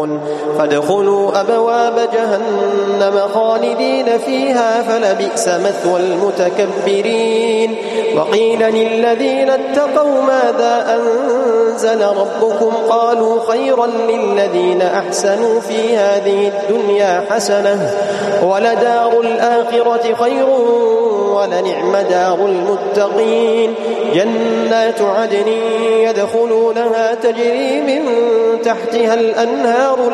يعلمون فادخلوا أبواب جهنم خالدين فيها فلبئس مثوى المتكبرين وقيل للذين اتقوا ماذا أنزل ربكم قالوا خيرا للذين أحسنوا في هذه الدنيا حسنة ولدار الآخرة خير ولنعم دار المتقين جنات عدن يدخلونها تجري من تحتها الأنهار